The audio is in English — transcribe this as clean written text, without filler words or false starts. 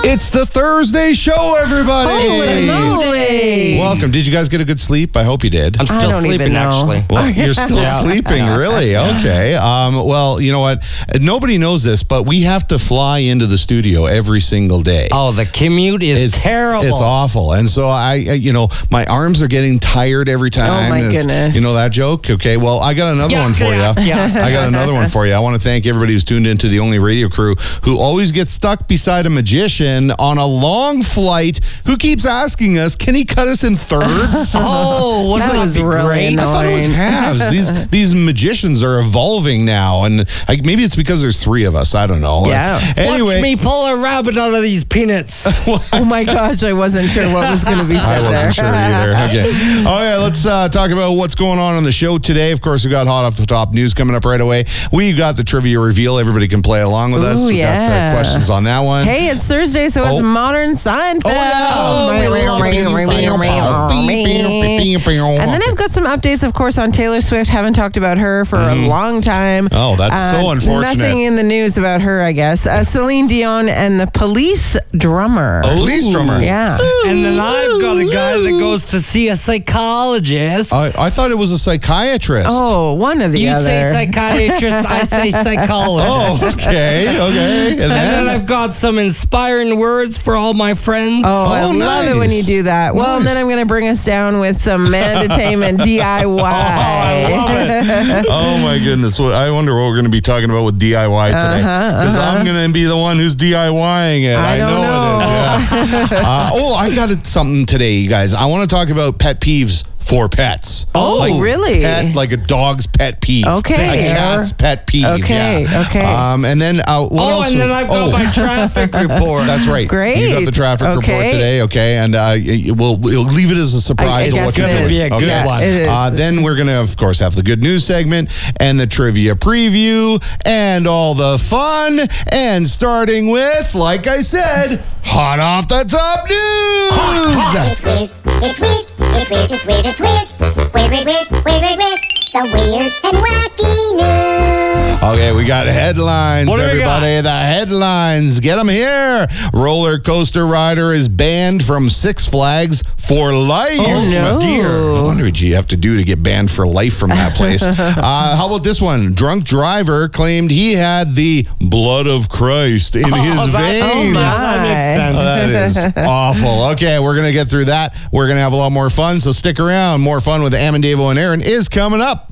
It's the Thursday show, everybody. Holy moly. Welcome. Did you guys get a good sleep? I hope you did. I'm still sleeping, actually. Well, you're still sleeping, really? Okay. Well, you know what? Nobody knows this, but we have to fly into the studio every single day. Oh, the commute is terrible. It's awful. And so my arms are getting tired every time. Oh, my goodness. You know that joke? Okay. Well, I got another one for you. I got another one for you. I want to thank everybody who's tuned into the Only Radio crew who always gets stuck beside a magician on a long flight who keeps asking us, can he cut us in thirds? Oh, that was really great? annoying. I thought it was halves. These magicians are evolving now, and maybe it's because there's three of us. I don't know. Yeah. Anyway, Watch me pull a rabbit out of these peanuts. Oh my gosh, I wasn't sure what was going to be said I wasn't there. sure either. Okay. All right, let's talk about what's going on the show today. Of course, we got hot off the top news coming up right away. We got the trivia reveal. Everybody can play along with us. Ooh, We got yeah. questions on that one. Hey, it's Thursday, so it's Modern Seinfeld. And then I've got some updates, of course, on Taylor Swift. Haven't talked about her for a long time. Oh, that's so unfortunate. Nothing in the news about her, I guess. Celine Dion and the Police drummer. Police drummer. Yeah. And then I've got a guy that goes to see a psychologist. I thought it was a psychiatrist. Oh, one of the You other. say psychiatrist, I say psychologist. Oh, okay. And And then then I've got some inspiring words for all my friends. Oh, I Oh, love it when nice. you do that. Well, and then I'm going to bring us down with some Mandatainment DIY. Oh my goodness! Well, I wonder what we're going to be talking about with DIY today, because I'm going to be the one who's DIYing it. I don't know. it is. Yeah. I got something today, you guys. I want to talk about pet peeves for pets. Oh, really? Like a dog's pet peeve. Okay. A cat's pet peeve. Okay, yeah. okay. And then what else? And then I've got my traffic report. That's right. Great. You got the traffic report Okay. today, okay? And we'll leave it as a surprise. I of guess what you it do. is. Be a good Okay. one. It is. Then we're going to, of course, have the good news segment and the trivia preview and all the fun. And starting with, like I said, hot off the top news. It's weird. It's weird. It's weird. It's weird. It's weird. Weird, weird, weird, weird, weird, weird. The weird and wacky news. Okay, we got headlines, What do we got? everybody. The headlines. Get them here. Roller coaster rider is banned from Six Flags for life. Oh, no. I wonder what you have to do to get banned for life from that place. How about this one? Drunk driver claimed he had the blood of Christ in his veins. That makes sense. That is awful. Okay, we're going to get through that. We're going to have a lot more fun, so stick around. More fun with Amandavo and Aaron is coming up.